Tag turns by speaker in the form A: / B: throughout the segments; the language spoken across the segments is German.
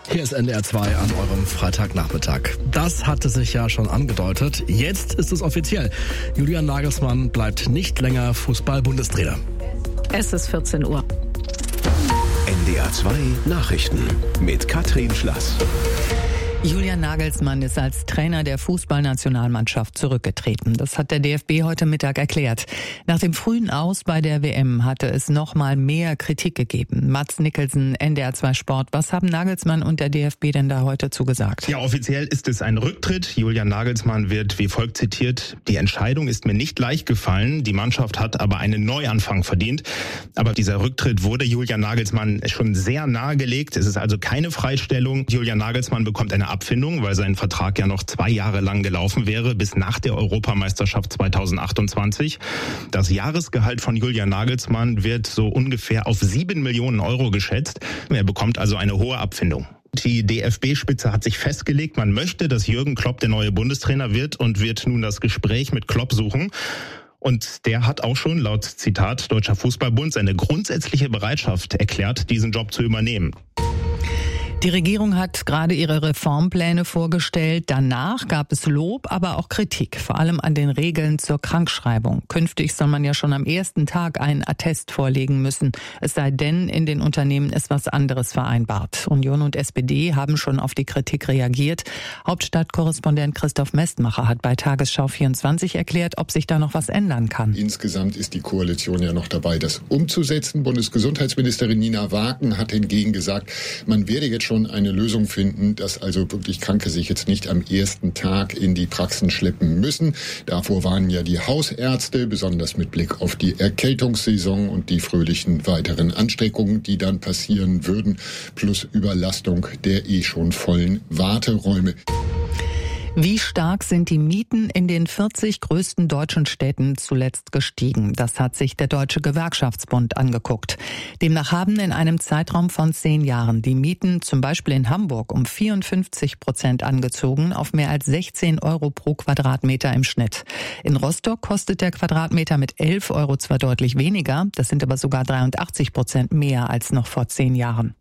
A: Hier ist NDR 2 an eurem Freitagnachmittag. Das hatte sich ja schon angedeutet. Jetzt ist es offiziell. Julian Nagelsmann bleibt nicht länger Fußball-Bundestrainer.
B: Es ist 14 Uhr.
C: NDR 2 Nachrichten mit Katrin Schlass.
B: Julian Nagelsmann ist als Trainer der Fußballnationalmannschaft zurückgetreten. Das hat der DFB heute Mittag erklärt. Nach dem frühen Aus bei der WM hatte es noch mal mehr Kritik gegeben. Mats Nicholson, NDR 2 Sport. Was haben Nagelsmann und der DFB denn da heute zugesagt?
D: Ja, offiziell ist es ein Rücktritt. Julian Nagelsmann wird wie folgt zitiert: Die Entscheidung ist mir nicht leicht gefallen. Die Mannschaft hat aber einen Neuanfang verdient. Aber dieser Rücktritt wurde Julian Nagelsmann schon sehr nahegelegt. Es ist also keine Freistellung. Julian Nagelsmann bekommt eine Abfindung, weil sein Vertrag ja noch 2 Jahre lang gelaufen wäre, bis nach der Europameisterschaft 2028. Das Jahresgehalt von Julian Nagelsmann wird so ungefähr auf 7 Millionen Euro geschätzt. Er bekommt also eine hohe Abfindung. Die DFB-Spitze hat sich festgelegt, man möchte, dass Jürgen Klopp der neue Bundestrainer wird und wird nun das Gespräch mit Klopp suchen. Und der hat auch schon, laut Zitat Deutscher Fußballbund, seine grundsätzliche Bereitschaft erklärt, diesen Job zu übernehmen.
B: Die Regierung hat gerade ihre Reformpläne vorgestellt. Danach gab es Lob, aber auch Kritik, vor allem an den Regeln zur Krankschreibung. Künftig soll man ja schon am ersten Tag einen Attest vorlegen müssen, es sei denn, in den Unternehmen ist was anderes vereinbart. Union und SPD haben schon auf die Kritik reagiert. Hauptstadtkorrespondent Christoph Mestmacher hat bei Tagesschau 24 erklärt, ob sich da noch was ändern kann.
E: Insgesamt ist die Koalition ja noch dabei, das umzusetzen. Bundesgesundheitsministerin Nina Wagen hat hingegen gesagt, man werde jetzt schon eine Lösung finden, dass also wirklich Kranke sich jetzt nicht am ersten Tag in die Praxen schleppen müssen. Davor warnen ja die Hausärzte, besonders mit Blick auf die Erkältungssaison und die fröhlichen weiteren Ansteckungen, die dann passieren würden, plus Überlastung der schon vollen Warteräume.
B: Wie stark sind die Mieten in den 40 größten deutschen Städten zuletzt gestiegen? Das hat sich der Deutsche Gewerkschaftsbund angeguckt. Demnach haben in einem Zeitraum von 10 Jahren die Mieten zum Beispiel in Hamburg um 54% angezogen, auf mehr als 16 Euro pro Quadratmeter im Schnitt. In Rostock kostet der Quadratmeter mit 11 Euro zwar deutlich weniger, das sind aber sogar 83% mehr als noch vor 10 Jahren.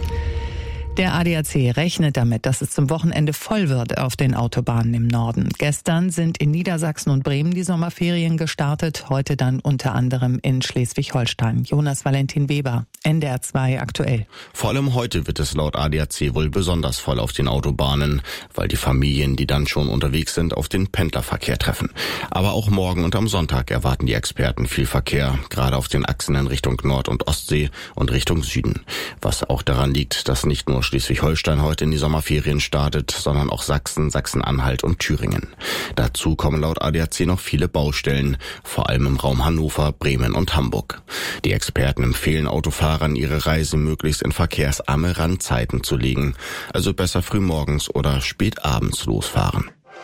B: Der ADAC rechnet damit, dass es zum Wochenende voll wird auf den Autobahnen im Norden. Gestern sind in Niedersachsen und Bremen die Sommerferien gestartet, heute dann unter anderem in Schleswig-Holstein. Jonas Valentin Weber, NDR 2 aktuell.
F: Vor allem heute wird es laut ADAC wohl besonders voll auf den Autobahnen, weil die Familien, die dann schon unterwegs sind, auf den Pendlerverkehr treffen. Aber auch morgen und am Sonntag erwarten die Experten viel Verkehr, gerade auf den Achsen in Richtung Nord- und Ostsee und Richtung Süden. Was auch daran liegt, dass nicht nur Schleswig-Holstein heute in die Sommerferien startet, sondern auch Sachsen, Sachsen-Anhalt und Thüringen. Dazu kommen laut ADAC noch viele Baustellen, vor allem im Raum Hannover, Bremen und Hamburg. Die Experten empfehlen Autofahrern, ihre Reise möglichst in verkehrsarme Randzeiten zu legen, also besser frühmorgens oder spät abends losfahren.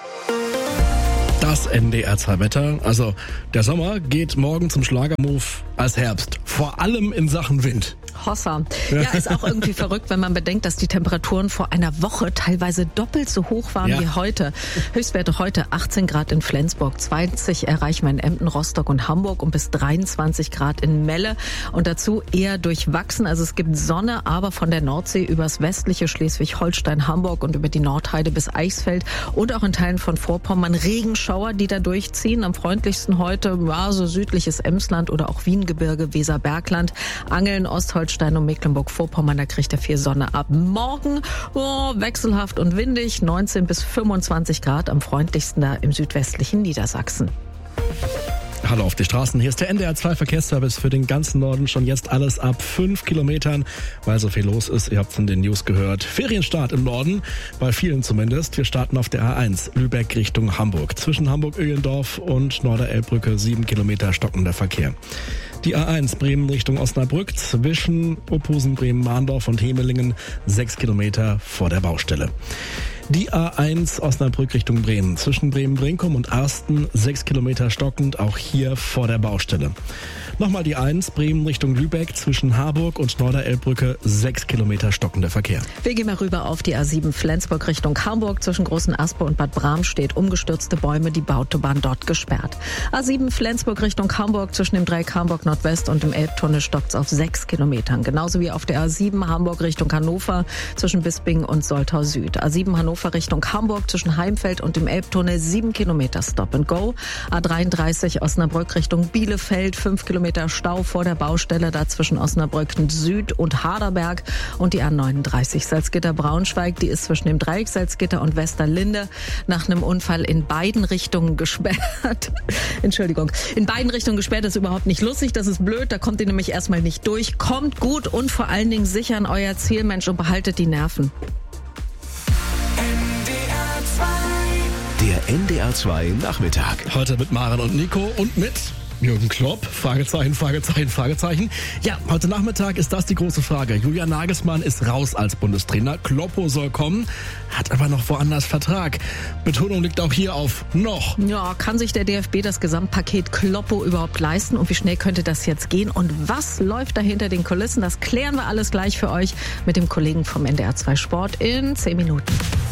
A: Das NDR 2 Wetter. Also der Sommer geht morgen zum Schlagermove als Herbst. Vor allem in Sachen Wind.
B: Hossa. Ja, ist auch irgendwie verrückt, wenn man bedenkt, dass die Temperaturen vor einer Woche teilweise doppelt so hoch waren wie heute. Höchstwerte heute 18 Grad in Flensburg, 20 erreichen wir in Emden, Rostock und Hamburg und bis 23 Grad in Melle. Und dazu eher durchwachsen. Also es gibt Sonne, aber von der Nordsee übers westliche Schleswig-Holstein, Hamburg und über die Nordheide bis Eichsfeld und auch in Teilen von Vorpommern Regenschauer, die da durchziehen. Am freundlichsten heute war so südliches Emsland oder auch Wiengebirge, Weserbergland, Angeln, Ostholstein und Mecklenburg-Vorpommern, da kriegt er viel Sonne ab. Morgen wechselhaft und windig, 19 bis 25 Grad, am freundlichsten da im südwestlichen Niedersachsen.
A: Hallo auf die Straßen, hier ist der NDR 2 Verkehrsservice für den ganzen Norden. Schon jetzt alles ab 5 Kilometern, weil so viel los ist. Ihr habt von den News gehört. Ferienstart im Norden, bei vielen zumindest. Wir starten auf der A1 Lübeck Richtung Hamburg. Zwischen Hamburg-Öhlendorf und Norderelbbrücke 7 Kilometer stockender Verkehr. Die A1 Bremen Richtung Osnabrück zwischen Ophusen, Bremen-Mahndorf und Hemelingen 6 Kilometer vor der Baustelle. Die A1 Osnabrück Richtung Bremen. Zwischen Bremen-Brinkum und Arsten 6 Kilometer stockend, auch hier vor der Baustelle. Nochmal die 1 Bremen Richtung Lübeck. Zwischen Harburg und Norderelbbrücke 6 Kilometer stockender Verkehr.
G: Wir gehen mal rüber auf die A7 Flensburg Richtung Hamburg. Zwischen Großen Aspe und Bad Bram steht umgestürzte Bäume, die Autobahn dort gesperrt. A7 Flensburg Richtung Hamburg. Zwischen dem Dreieck Hamburg Nordwest und dem Elbtunnel stockt's auf 6 Kilometern. Genauso wie auf der A7 Hamburg Richtung Hannover zwischen Bisping und Soltau Süd. A7 Hannover Richtung Hamburg zwischen Heimfeld und dem Elbtunnel 7 Kilometer Stop and Go. A33 Osnabrück Richtung Bielefeld 5 Kilometer Stau vor der Baustelle, da zwischen Osnabrück Süd und Harderberg. Und die A39 Salzgitter-Braunschweig, die ist zwischen dem Dreieck Salzgitter und Westerlinde nach einem Unfall in beiden Richtungen gesperrt. Entschuldigung. In beiden Richtungen gesperrt ist überhaupt nicht lustig, das ist blöd, da kommt ihr nämlich erstmal nicht durch. Kommt gut und vor allen Dingen sicher an euer Ziel, Mensch, und behaltet die Nerven.
C: Der NDR 2 Nachmittag.
A: Heute mit Maren und Nico und mit Jürgen Klopp, Fragezeichen, Fragezeichen, Fragezeichen. Ja, heute Nachmittag ist das die große Frage. Julian Nagelsmann ist raus als Bundestrainer. Kloppo soll kommen, hat aber noch woanders Vertrag. Betonung liegt auch hier auf noch.
G: Ja, kann sich der DFB das Gesamtpaket Kloppo überhaupt leisten? Und wie schnell könnte das jetzt gehen? Und was läuft da hinter den Kulissen? Das klären wir alles gleich für euch mit dem Kollegen vom NDR 2 Sport in 10 Minuten.